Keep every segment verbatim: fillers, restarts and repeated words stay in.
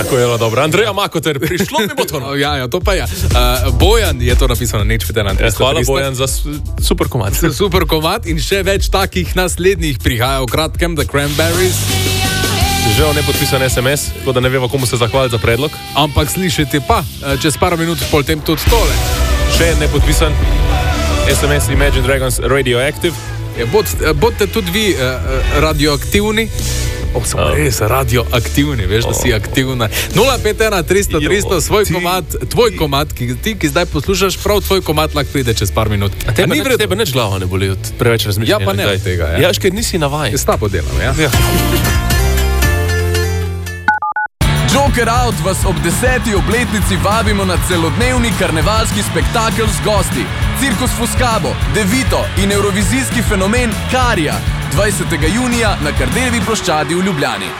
Tako je, dobro. Andreja Makoter, prišlo mi bo to. No, ja, ja, to pa je. Uh, Bojan je to napisal na nič pet ena tri. Hvala, Bojan, za super komad. Super komad in še več takih naslednjih prihaja v kratkem, The Cranberries. Že o nepodpisan es em es, tako da ne vemo, komu se zahvaliti za predlog. Ampak slišite pa, čez par minut pol tem tudi tole. Še nepodpisan es em es Imagine Dragons Radioactive. Je, bod, bodte tudi vi uh, radioaktivni. O, sem um. res radioaktivni, veš, oh. da si aktivna. nula pet ena tristo tristo, svoj ti. komad, tvoj komad, ki, ti, ki zdaj poslušaš, prav tvoj komad lahko pride čez par minut. A tebe, A ni vred... tebe neč glava ne boli od preveč razmišljanja. Ja, pa ne od tega. Ja, ja škaj nisi navajen. S tabo delam, ja. ja. Joker Out vas ob deseti obletnici vabimo na celodnevni karnevalski spektakel z gosti. Cirkus Fuscabo, Devito in evrovizijski fenomen Karija. dvajsetega junija na Kardeljevi ploščadi v Ljubljani.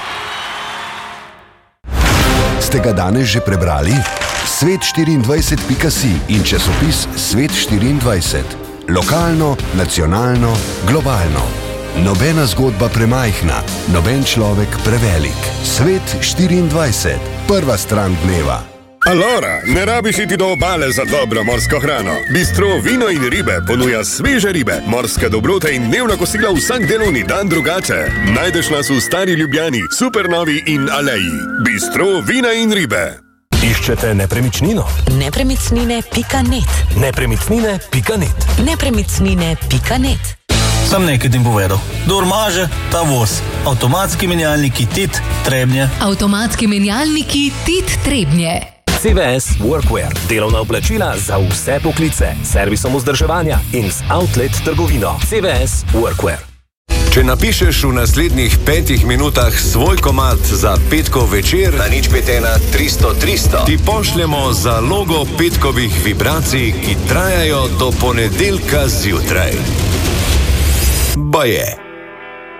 Ste ga danes že prebrali? svet štiriindvajset pika si in časopis Svet štiriindvajset. Lokalno, nacionalno, globalno. Nobena zgodba premajhna, noben človek prevelik. Svet štiriindvajset. Prva stran dneva. Alora, ne rabiš iti do obale za dobro morsko hrano. Bistro Vino in ribe ponuja sveže ribe, morske dobrote in dnevna kosila vsak delovni dan drugače. Najdeš nas v Stari Ljubljani, Supernovi in Aleji. Bistro Vina in ribe. Iščete nepremičnino? Nepremičnine pika net. Nepremičnine pika net. Nepremičnine pika net. Sam nekaj tim povedal. Dor maže, ta voz. Avtomatski menjalniki Tit Trebnje. Avtomatski menjalniki Tit Trebnje. C V S Workwear. Delovna oblačila za vse poklice. Servisom vzdrževanja in z outlet trgovino. C V S Workwear. Če napišeš v naslednjih petih minutah svoj komad za petkov večer na nič pet ena tristo tristo, ti pošljemo zalogo petkovih vibracij, ki trajajo do ponedeljka zjutraj. Baje.